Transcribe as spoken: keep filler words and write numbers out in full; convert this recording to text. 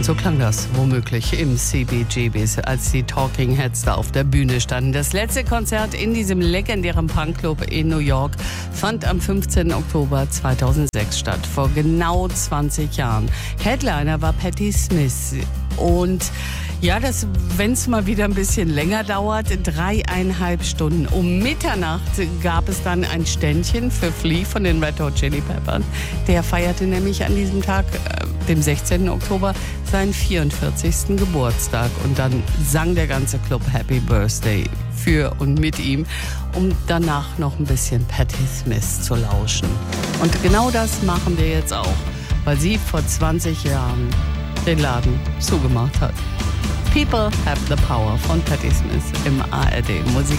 So klang das womöglich im C B G Bs, als die Talking Heads da auf der Bühne standen. Das letzte Konzert in diesem legendären Punkclub in New York fand am fünfzehnten Oktober zweitausendsechs statt, vor genau zwanzig Jahren. Headliner war Patti Smith. Und ja, das, wenn es mal wieder ein bisschen länger dauert, dreieinhalb Stunden. Um Mitternacht gab es dann ein Ständchen für Flea von den Red Hot Chili Peppers. Der feierte nämlich an diesem Tag, äh, dem sechzehnten Oktober, seinen vierundvierzigsten Geburtstag. Und dann sang der ganze Club Happy Birthday für und mit ihm, um danach noch ein bisschen Patti Smith zu lauschen. Und genau das machen wir jetzt auch, weil sie vor zwanzig Jahren den Laden zugemacht hat. People Have the Power von Patti Smith im A R D Musik.